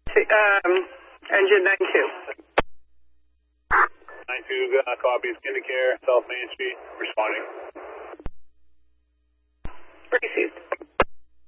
Engine 92. 92, copy, Skincare, South Main Street, responding. Received.